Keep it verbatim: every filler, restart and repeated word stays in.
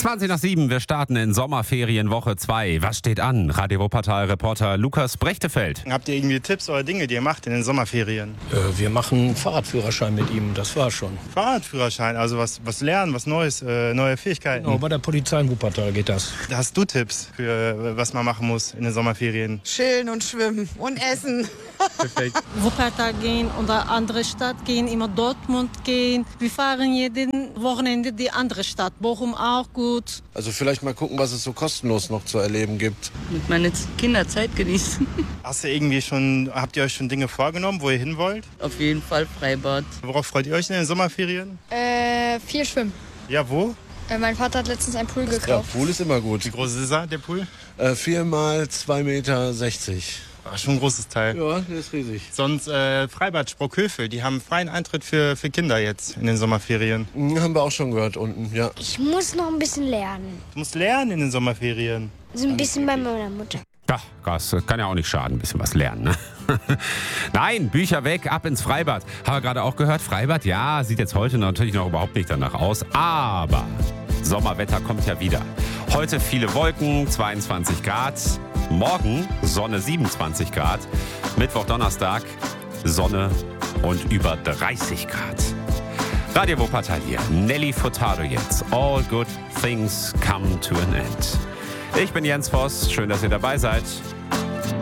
zwanzig nach sieben, wir starten in Sommerferienwoche zwei. Was steht an? Radio Wuppertal-Reporter Lukas Brechtefeld. Habt ihr irgendwie Tipps oder Dinge, die ihr macht in den Sommerferien? Äh, wir machen Fahrradführerschein mit ihm, das war schon. Fahrradführerschein, also was, was lernen, was Neues, äh, neue Fähigkeiten. Genau, bei der Polizei in Wuppertal geht das. Hast du Tipps für was man machen muss in den Sommerferien? Chillen und schwimmen und essen. Perfekt. Wuppertal gehen oder andere Stadt gehen, immer Dortmund gehen. Wir fahren jeden Wochenende die andere Stadt. Bochum auch gut. Also vielleicht mal gucken, was es so kostenlos noch zu erleben gibt. Mit meinen Kindern Zeit genießen. Hast du irgendwie schon, habt ihr euch schon Dinge vorgenommen, wo ihr hin wollt? Auf jeden Fall Freibad. Worauf freut ihr euch in den Sommerferien? Äh, viel schwimmen. Ja, wo? Äh, mein Vater hat letztens einen Pool Ja, gekauft. Pool ist immer gut. Wie groß ist er, der Pool? Äh, vier mal zwei Meter sechzig. Ah, schon ein großes Teil. Ja, der ist riesig. Sonst äh, Freibad Sprockhövel, die haben freien Eintritt für, für Kinder jetzt in den Sommerferien. Hm, haben wir auch schon gehört unten, ja. Ich muss noch ein bisschen lernen. Du musst lernen in den Sommerferien. So ein bisschen bei meiner Mutter. Ja, das kann ja auch nicht schaden, ein bisschen was lernen, ne? Nein, Bücher weg, ab ins Freibad. Haben wir gerade auch gehört, Freibad, ja, sieht jetzt heute natürlich noch überhaupt nicht danach aus, aber Sommerwetter kommt ja wieder. Heute viele Wolken, zweiundzwanzig Grad. Morgen Sonne, siebenundzwanzig Grad. Mittwoch, Donnerstag Sonne und über dreißig Grad. Radio Wuppertal hier. Nelly Furtado jetzt. All good things come to an end. Ich bin Jens Voss. Schön, dass ihr dabei seid.